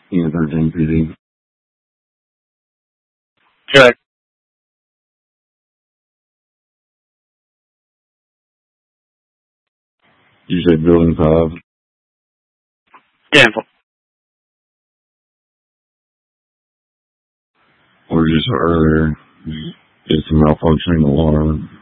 Yeah, 13 PD. Check. You say building 5? Yeah. Or just earlier, it's a malfunctioning alarm.